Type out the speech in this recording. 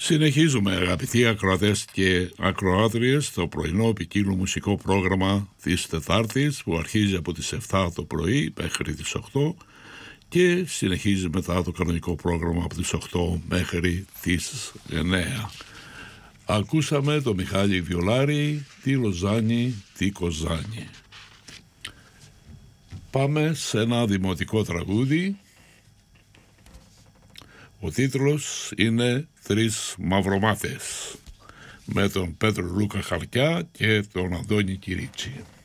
Συνεχίζουμε, αγαπητοί ακροατές και ακροάτριες, το πρωινό ποικίλο μουσικό πρόγραμμα της Τετάρτης που αρχίζει από τις 7 το πρωί μέχρι τις 8 και συνεχίζει μετά το κανονικό πρόγραμμα από τις 8 μέχρι τις 9. Ακούσαμε το Μιχάλη Βιολάρη, τη Λοζάνη, τη Κοζάνη. Πάμε σε ένα δημοτικό τραγούδι. Ο τίτλος είναι «Τρεις μαυρομάτες» με τον Πέτρο Λούκα Χαρκιά και τον Αντώνη Κυρίτσι.